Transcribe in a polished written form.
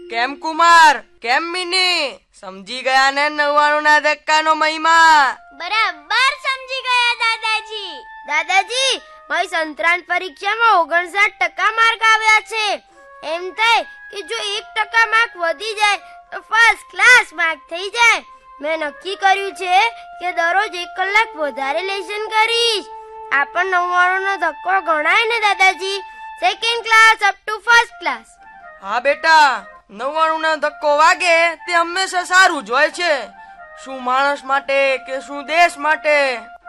કેમ કુમાર, કેમ મિની? સમજી ગયા ને 99 ના ધક્કાનો મહિમા? બરાબર સમજી ગયા દાદાજી. દાદાજી, મારી સંતરાંત પરીક્ષામાં 59% માર્ક આવ્યા છે. એમ થાય કે જો 1% માર્ક વધી જાય તો ફર્સ્ટ ક્લાસ માર્ક થઈ જાય. મેં નક્કી કર્યું છે કે દરરોજ 1 કલાક વધારે લેસન કરીશ. આ પણ 99 નો ધક્કો ગણાય ને દાદાજી? Second class up to first class. હા બેટા, 99 નો ધક્કો વાગે તે હંમેશા સારું જ હોય છે. શું માણસ માટે કે શું દેશ માટે.